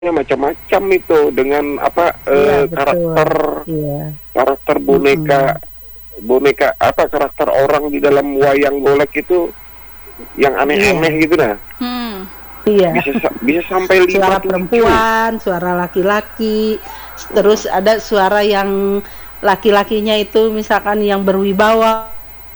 macam-macam itu dengan apa Iya, betul. karakter Iya. karakter Mm-mm. boneka apa karakter orang di dalam wayang golek itu yang aneh-aneh Iya. gitu nah. Hmm. Iya. Bisa sampai lima Suara tujuh. perempuan, suara laki-laki, terus ada suara yang laki-lakinya itu misalkan yang berwibawa.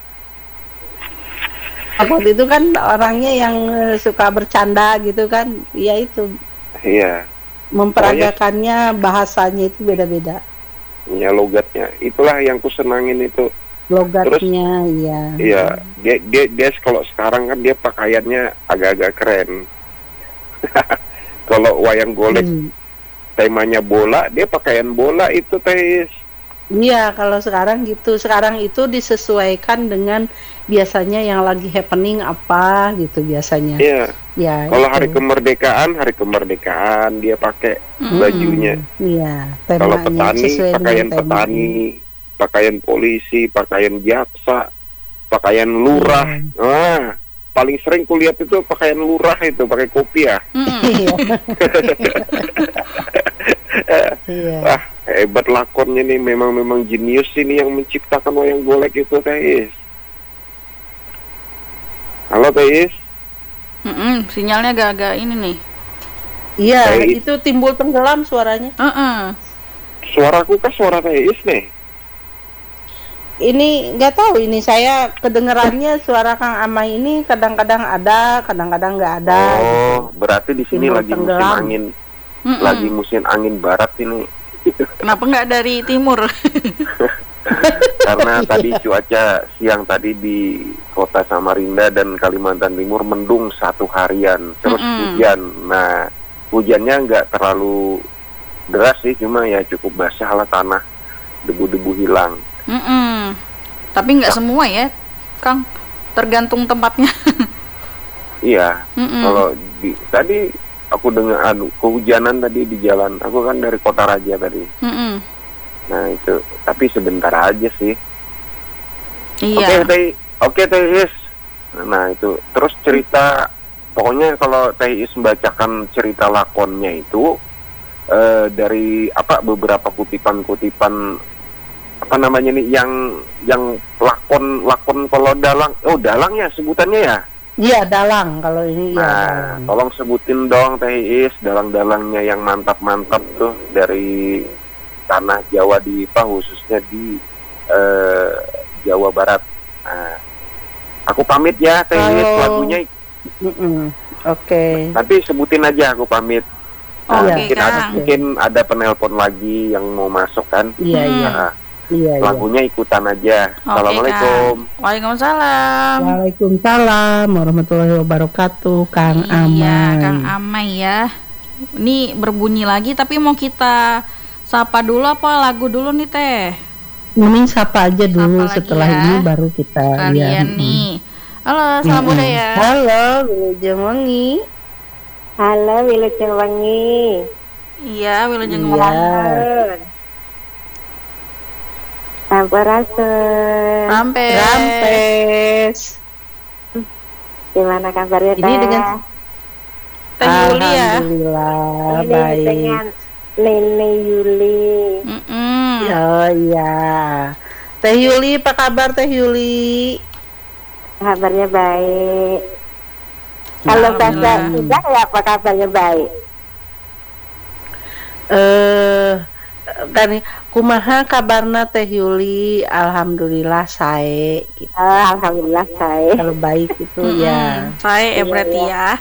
Waktu itu kan orangnya yang suka bercanda gitu kan, ya itu Iya. memperagakannya, bahasanya itu beda-beda. Ya logatnya. Itulah yang ku senangin itu. Logatnya, Iya, dia kalau sekarang kan dia pakaiannya agak-agak keren. Kalau wayang golek temanya bola, dia pakaian bola itu Teis. Iya, kalau sekarang gitu. Sekarang itu disesuaikan dengan biasanya yang lagi happening apa gitu biasanya. Iya. Ya, Kalau itu. hari kemerdekaan dia pakai bajunya. Iya, Kalau temanya petani, sesuai pakaian dengan tema. petani, pakaian polisi, pakaian jaksa, pakaian lurah. Nah, paling sering kulihat itu pakaian lurah itu pakai kopiah. Iya. Iya. Wah, hebat lakonnya nih, memang jenius ini yang menciptakan wayang golek itu Teis. Halo Teis. Sinyalnya agak-agak ini nih. Iya, Teis. itu timbul tenggelam suaranya. Suaraku kah suara Teis nih? Ini nggak tahu, ini saya kedengerannya suara Kang Amai ini kadang-kadang ada, kadang-kadang nggak ada. Oh, berarti di sini Timbul lagi musim tenggelam. angin. Lagi musim angin barat ini. Kenapa nggak dari timur? Karena tadi cuaca siang tadi di kota Samarinda dan Kalimantan Timur mendung satu harian, terus hujan. Nah, hujannya nggak terlalu deras sih, cuma ya cukup basah lah tanah, debu-debu hilang. Tapi nggak semua ya, Kang. Tergantung tempatnya. Iya. Kalau tadi aku dengar kehujanan tadi di jalan. Aku kan dari Kota Raja tadi. Nah itu, tapi sebentar aja sih. Iya. Oke Teh Is. Nah itu, terus cerita, pokoknya kalau Teh Is membacakan cerita lakonnya itu dari apa beberapa kutipan apa namanya nih yang lakon kalau dalang ya sebutannya ya. Iya, dalang kalau ini. Nah, tolong sebutin dong Teh Is dalang-dalangnya yang mantap-mantap tuh dari tanah Jawa khususnya di Jawa Barat. Nah, aku pamit ya Teh Is, lagunya. Oke. Nanti sebutin aja, aku pamit. Mungkin ada penelpon lagi yang mau masuk kan? Iya. Lagunya ikutan aja. Assalamualaikum. Waalaikumsalam. Waalaikumsalam warahmatullahi wabarakatuh, Kang Amai. Iya, Kang Amai ya. Ini berbunyi lagi, tapi mau kita sapa dulu apa lagu dulu nih Teh? Mending sapa aja dulu, setelah ini baru kita kalian nih. Halo, salam budaya. Halo, Wilujeng Wengi. Halo, Wilujeng Wengi. Iya, Wilujeng Wengi. Sampurasun. Rampes. Gimana kabarnya Teh? Ini dengan Teh Yuli ya. Alhamdulillah ini baik. dengan Nene Yuli. Oh iya. Teh Yuli, apa kabar Teh Yuli? Kabarnya baik. Kalau bahasa Sunda ya apa kabarnya baik? Kan kumaha kabarna Teh Yuli? Alhamdulillah sae gitu. Alhamdulillah sae. Kalau baik itu ya. Sae berarti ya.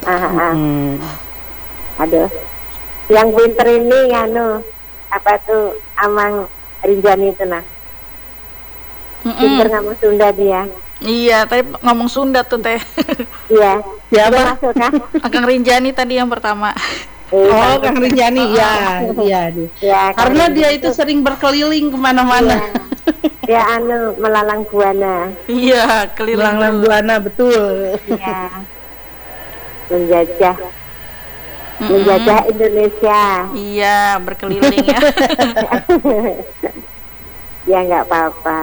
Aduh. Yang pinter ini apa tuh Amang Rinjani itu nah. Pinter ngomong Sunda dia. Iya, tadi ngomong Sunda tuh Teh. Iya. Siapa? Masuk kan? Kang Rinjani tadi yang pertama. Oh, Kang Rinjani, iya. Karena dia itu sering berkeliling kemana-mana. Dia melalang buana. Iya, keliling melalang buana, betul. Iya. Menjajah Indonesia. Iya, berkeliling ya. Ya nggak apa-apa.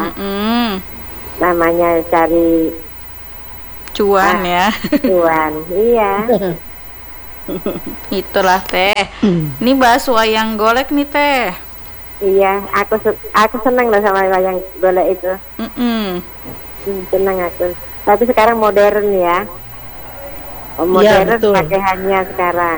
Namanya cari cuan ya. Cuan, iya. Itulah Teh. Ini bahas wayang golek nih Teh. Iya, aku senang loh sama wayang golek itu. Senang aku. Tapi sekarang modern ya. Modern pakaiannya sekarang.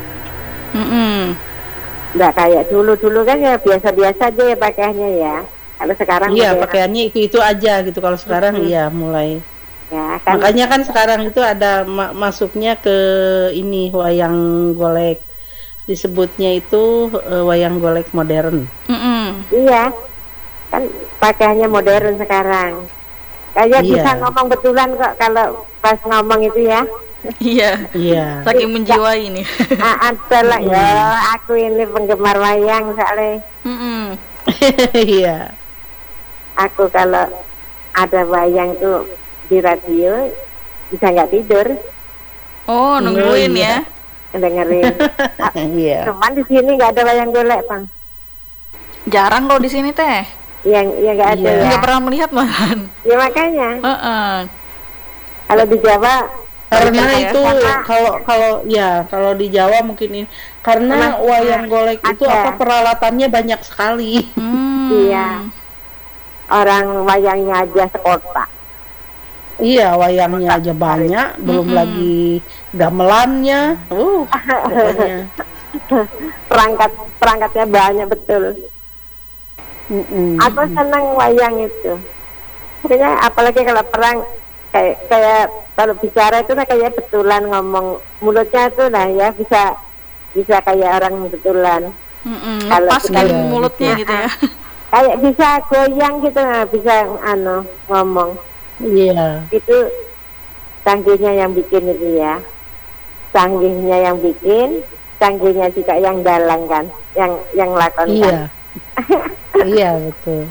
Nggak kayak dulu kan ya biasa-biasa aja ya pakaiannya ya. Kalau sekarang iya pakaiannya itu aja gitu. Kalau sekarang iya mulai. Ya, kan. Makanya kan sekarang itu ada masuknya ke ini wayang golek. Disebutnya itu wayang golek modern. Iya, kan pakaiannya modern sekarang. Kayak bisa ngomong betulan kok kalau pas ngomong itu ya. Iya. Saking menjiwai ini. Adalah ya, aku ini penggemar wayang soalnya. Iya. Aku kalau ada wayang tuh di radio bisa nggak tidur. Oh, nungguin ya. Dengerin. Iya. Cuman di sini nggak ada wayang golek, Bang. Jarang loh di sini Teh. Yang nggak ada. Ya. Nggak pernah melihat malahan. Ya makanya. Kalau di Jawa karena itu kalau di Jawa mungkin ini karena wayang golek itu peralatannya banyak sekali. Iya. Orang wayangnya aja sekotak. Iya, wayangnya aja banyak, belum lagi gamelannya. Pokoknya. Perangkatnya banyak betul. Aku senang wayang itu. Makanya apalagi kalau perang kayak kalau bicara itu lah kayak betulan ngomong, mulutnya itu lah ya bisa kayak orang betulan. Lepas kan mulutnya gitu ya. Kayak bisa goyang gitu, bisa ngomong. Iya. Itu canggihnya yang bikin itu ya. Canggihnya yang bikin, canggihnya juga yang dalang kan, yang lakonkan. Iya. Iya betul.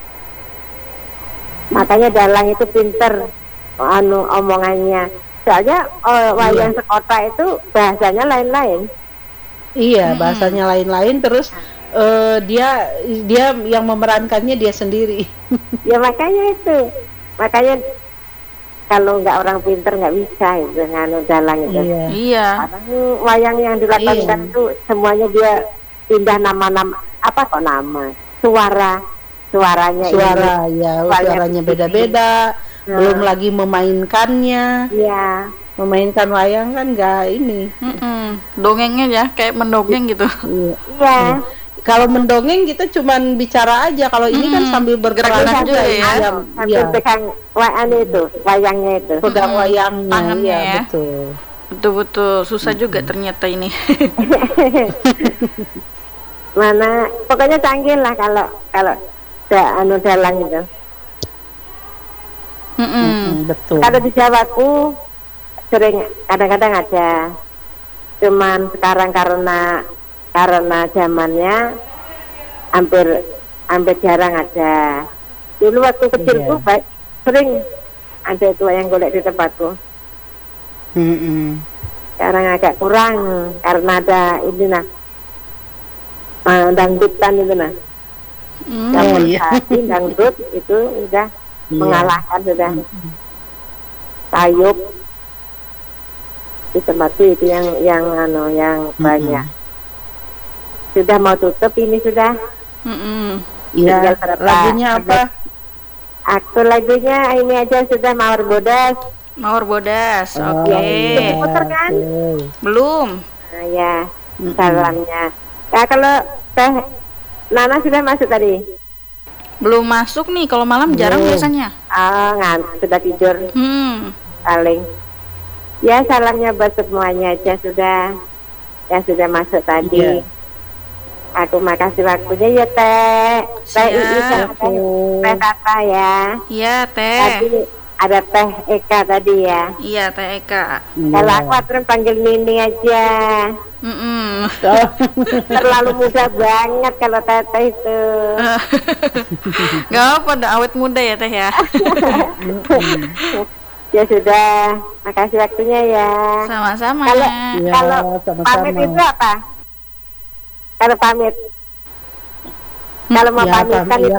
Makanya dalang itu pinter omongannya. Soalnya wayang sekota itu bahasanya lain-lain. Iya, bahasanya lain-lain terus dia yang memerankannya dia sendiri. Ya makanya kalau nggak orang pinter nggak bisa itu dalang itu. Iya. Karena wayang yang dilakukan itu semuanya dia pindah nama-nama suaranya suaranya beda-beda. Belum lagi memainkannya. Iya. Memainkan wayang kan nggak ini. Dongengnya ya kayak mendongeng gitu. Iya. Kalau mendongeng kita cuman bicara aja. Kalau ini kan sambil bergerak juga ya. Sambil pegang wayangnya itu. Pegang wayangnya. Tangannya ya. Betul. Susah juga ternyata ini. Mana pokoknya canggih lah kalau dalang itu. Betul. Kalau di Jawaku sering kadang-kadang ada. Cuman sekarang karena zamannya hampir jarang ada. Dulu waktu kecilku sering ada itu wayang golek di tempatku. Sekarang agak kurang karena ada ini dangdutan itu dangdut itu udah mengalahkan sudah. Tayub di tempatku itu yang banyak. Sudah mau tutup ini sudah. Iya. Lagunya apa? Aku lagunya ini aja sudah Mawar Bodas. Oke. Puter kan? Belum. Nah, ya. Salamnya. Ya kalau Teh Nana sudah masuk tadi? Belum masuk nih, kalau malam jarang biasanya. Sudah tidur. Paling. Ya salamnya buat semuanya aja sudah. Yang sudah masuk tadi. Aku makasih waktunya ya Teh. Teh Tata ya. Iya Teh. Tadi ada Teh Eka tadi ya. Iya Teh Eka. Kalau aku aturan panggil Nini aja. Terlalu muda banget kalau Teteh itu. Gak apa, udah awet muda ya Teh ya. Ya sudah, makasih waktunya ya. Sama-sama. Kalau pamit itu apa? Kalau pamit, kalau mau pamitkan itu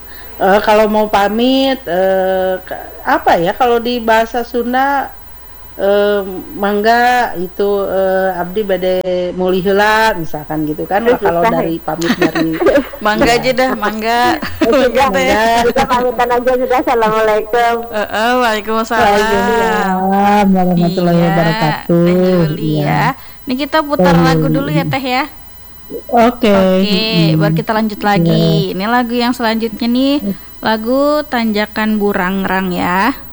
kalau mau pamit apa ya, kalau di bahasa Sunda mangga itu abdi bade meuli heula misalkan gitu kan. Kalau dari pamit dari Mangga aja dah, mangga. Sudah, Mangga. kita pamitan aja sudah. Assalamualaikum. Waalaikumsalam. Waalaikumsalam warahmatullahi Iya, wabarakatuh. Teh Yuli Iya. ya. Ini kita putar lagu dulu ya Teh ya. Oke. Oke, baru kita lanjut lagi. Ini lagu yang selanjutnya nih, lagu Tanjakan Burangrang ya.